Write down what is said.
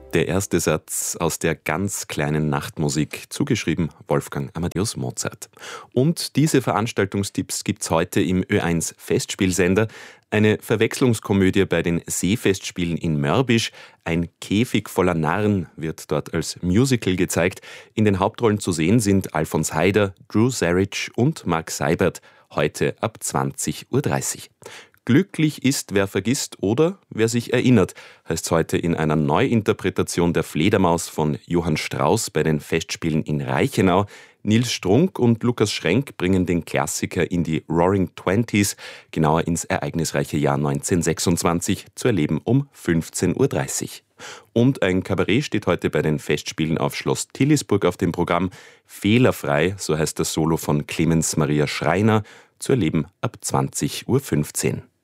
Der erste Satz aus der ganz kleinen Nachtmusik, zugeschrieben Wolfgang Amadeus Mozart. Und diese Veranstaltungstipps gibt's heute im Ö1 Festspielsender. Eine Verwechslungskomödie bei den Seefestspielen in Mörbisch. Ein Käfig voller Narren wird dort als Musical gezeigt. In den Hauptrollen zu sehen sind Alfons Heider, Drew Sarich und Mark Seibert. Heute ab 20:30 Uhr. Glücklich ist, wer vergisst oder wer sich erinnert, heißt heute in einer Neuinterpretation der Fledermaus von Johann Strauss bei den Festspielen in Reichenau. Nils Strunk und Lukas Schrenk bringen den Klassiker in die Roaring Twenties, genauer ins ereignisreiche Jahr 1926, zu erleben um 15:30 Uhr. Und ein Kabarett steht heute bei den Festspielen auf Schloss Tillisburg auf dem Programm. Fehlerfrei, so heißt das Solo von Clemens Maria Schreiner, zu erleben ab 20:15 Uhr.